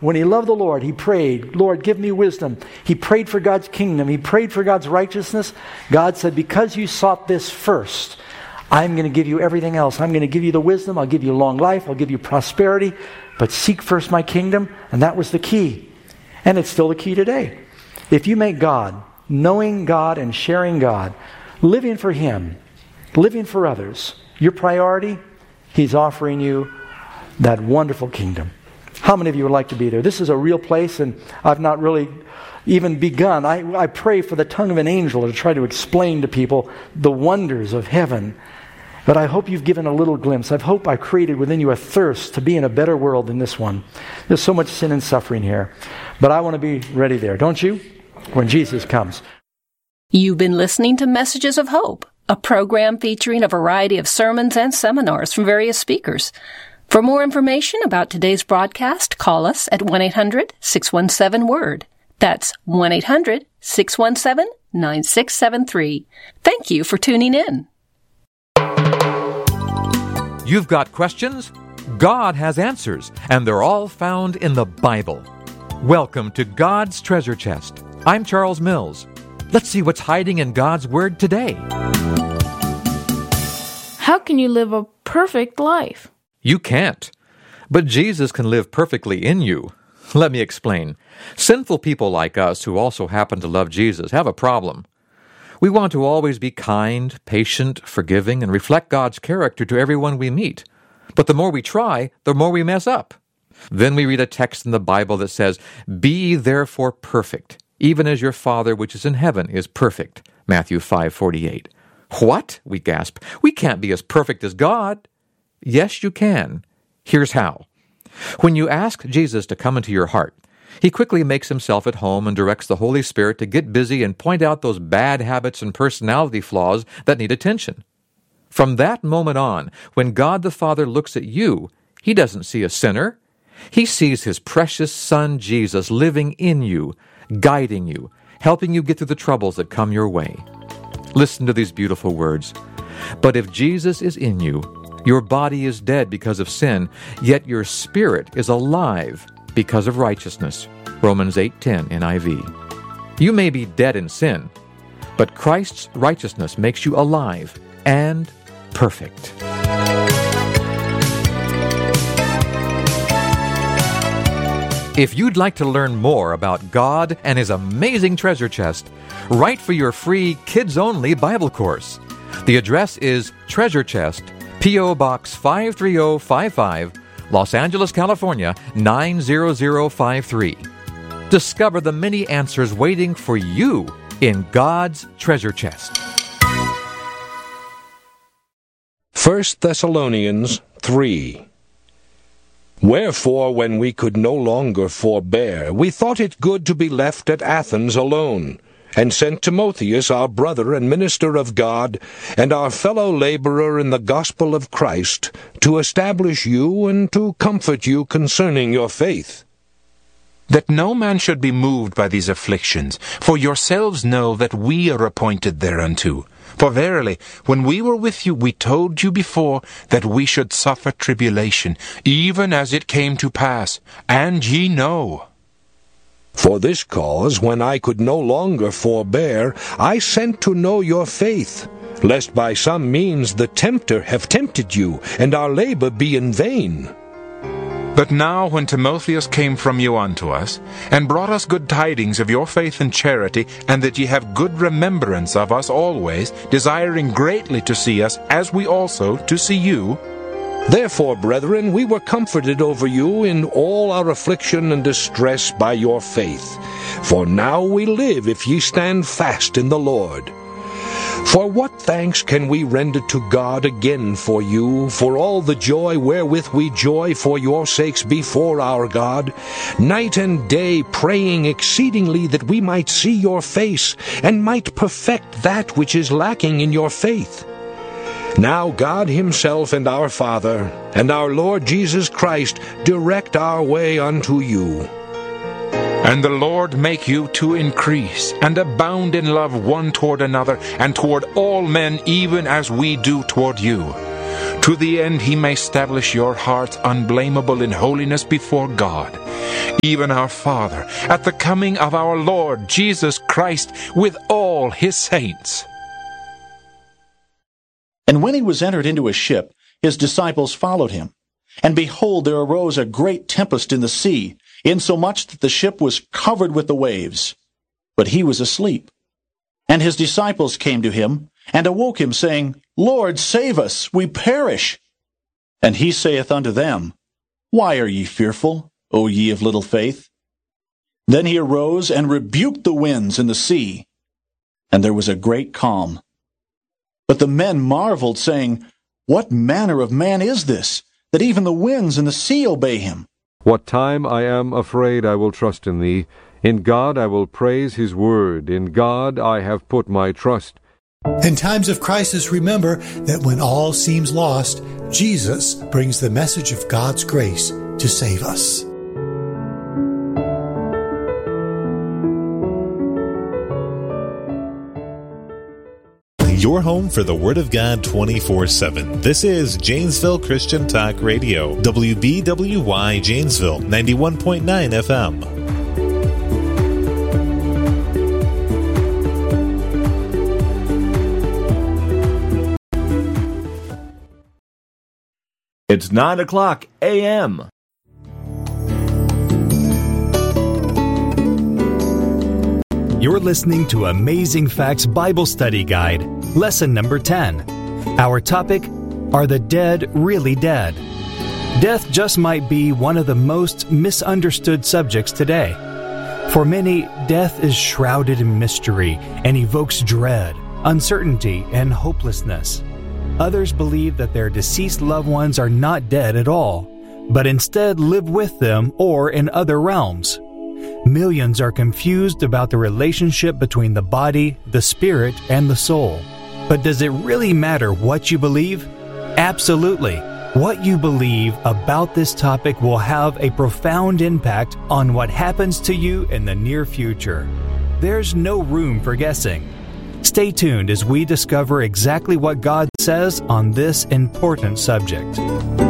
when he loved the Lord, he prayed, Lord, give me wisdom. He prayed for God's kingdom. He prayed for God's righteousness. God said, because you sought this first, I'm going to give you everything else. I'm going to give you the wisdom. I'll give you long life. I'll give you prosperity. But seek first my kingdom. And that was the key. And it's still the key today. If you make God, knowing God and sharing God, living for him, living for others, your priority, he's offering you that wonderful kingdom. How many of you would like to be there? This is a real place, and I've not really even begun. I pray for the tongue of an angel to try to explain to people the wonders of heaven. But I hope you've given a little glimpse. I hope I created within you a thirst to be in a better world than this one. There's so much sin and suffering here. But I want to be ready there, don't you? When Jesus comes. You've been listening to Messages of Hope, a program featuring a variety of sermons and seminars from various speakers. For more information about today's broadcast, call us at 1-800-617-WORD. That's 1-800-617-9673. Thank you for tuning in. You've got questions? God has answers, and they're all found in the Bible. Welcome to God's Treasure Chest. I'm Charles Mills. Let's see what's hiding in God's Word today. How can you live a perfect life? You can't. But Jesus can live perfectly in you. Let me explain. Sinful people like us who also happen to love Jesus have a problem. We want to always be kind, patient, forgiving, and reflect God's character to everyone we meet. But the more we try, the more we mess up. Then we read a text in the Bible that says, "Be therefore perfect, even as your Father which is in heaven is perfect." Matthew 5:48. What? We gasp. We can't be as perfect as God. Yes, you can. Here's how. When you ask Jesus to come into your heart, he quickly makes himself at home and directs the Holy Spirit to get busy and point out those bad habits and personality flaws that need attention. From that moment on, when God the Father looks at you, he doesn't see a sinner. He sees his precious Son Jesus living in you, guiding you, helping you get through the troubles that come your way. Listen to these beautiful words. But if Jesus is in you, your body is dead because of sin, yet your spirit is alive because of righteousness. Romans 8:10 NIV. You may be dead in sin, but Christ's righteousness makes you alive and perfect. If you'd like to learn more about God and His amazing treasure chest, write for your free kids-only Bible course. The address is Treasure Chest, P.O. Box 53055, Los Angeles, California, 90053. Discover the many answers waiting for you in God's treasure chest. 1 Thessalonians 3. Wherefore, when we could no longer forbear, we thought it good to be left at Athens alone, and sent Timotheus, our brother and minister of God, and our fellow laborer in the gospel of Christ, to establish you and to comfort you concerning your faith. That no man should be moved by these afflictions, for yourselves know that we are appointed thereunto. For verily, when we were with you, we told you before that we should suffer tribulation, even as it came to pass, and ye know. For this cause, when I could no longer forbear, I sent to know your faith, lest by some means the tempter have tempted you, and our labor be in vain. But now when Timotheus came from you unto us, and brought us good tidings of your faith and charity, and that ye have good remembrance of us always, desiring greatly to see us, as we also to see you, therefore, brethren, we were comforted over you in all our affliction and distress by your faith. For now we live if ye stand fast in the Lord. For what thanks can we render to God again for you, for all the joy wherewith we joy for your sakes before our God, night and day praying exceedingly that we might see your face, and might perfect that which is lacking in your faith? Now God himself and our Father, and our Lord Jesus Christ, direct our way unto you. And the Lord make you to increase, and abound in love one toward another, and toward all men, even as we do toward you, to the end he may establish your hearts unblameable in holiness before God, even our Father, at the coming of our Lord Jesus Christ with all his saints. And when he was entered into a ship, his disciples followed him. And behold, there arose a great tempest in the sea, insomuch that the ship was covered with the waves. But he was asleep. And his disciples came to him, and awoke him, saying, Lord, save us, we perish. And he saith unto them, Why are ye fearful, O ye of little faith? Then he arose and rebuked the winds and the sea, and there was a great calm. But the men marveled, saying, What manner of man is this, that even the winds and the sea obey him? What time I am afraid I will trust in thee. In God I will praise his word. In God I have put my trust. In times of crisis, remember that when all seems lost, Jesus brings the message of God's grace to save us. Your home for the Word of God 24/7. This is Janesville Christian Talk Radio, WBWY Janesville, 91.9 FM. It's 9 o'clock a.m. You're listening to Amazing Facts Bible Study Guide, Lesson number 10. Our topic, Are the Dead Really Dead? Death just might be one of the most misunderstood subjects today. For many, death is shrouded in mystery and evokes dread, uncertainty, and hopelessness. Others believe that their deceased loved ones are not dead at all, but instead live with them or in other realms. Millions are confused about the relationship between the body, the spirit, and the soul. But does it really matter what you believe? Absolutely. What you believe about this topic will have a profound impact on what happens to you in the near future. There's no room for guessing. Stay tuned as we discover exactly what God says on this important subject.